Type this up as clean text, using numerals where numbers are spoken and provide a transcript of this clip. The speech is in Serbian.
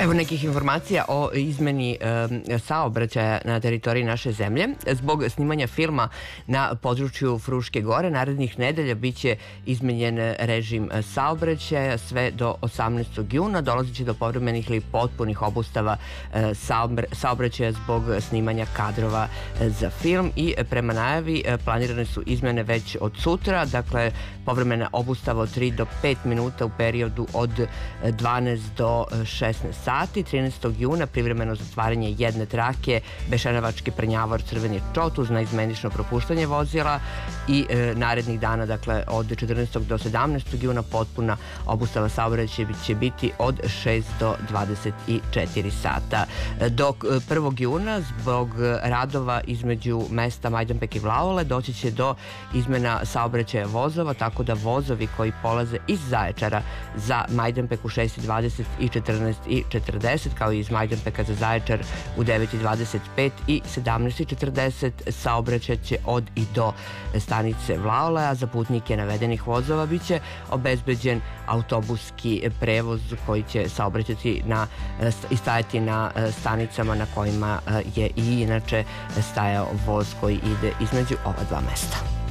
Evo nekih informacija o izmeni saobraćaja na teritoriji naše zemlje. Zbog snimanja filma na području Fruške gore narednih nedelja biće izmenjen režim saobraćaja sve do 18. juna. Dolazit će do povremenih ili potpunih obustava saobraćaja zbog snimanja kadrova za film i prema najavi planirane su izmene već od sutra, dakle povremena obustava od 3 do 5 minuta u periodu od 12 do 16 sati. 13. juna privremeno zatvaranje jedne trake Bešanovački Prnjavor Crveni Čot uz naizmenično propuštanje vozila i narednih dana, dakle od 14. do 17. juna potpuna obustava saobraćaja će biti od 6 do 24 sata. Dok 1. juna zbog radova između mesta Majdanpek i Vlaole doći će do izmena saobraćaja vozova, tako da vozovi koji polaze iz Zaječara za Majdanpek u 6:20 i 14:40, kao i iz Majdanpeka za Zaječar u 9:25 i 17:40 saobraćaće od i do stanice Vlaole, a za putnike navedenih vozova biće obezbeđen autobuski prevoz koji će saobraćati i stajati na stanicama na kojima je i inače stajao voz koji ide između ova dva mesta.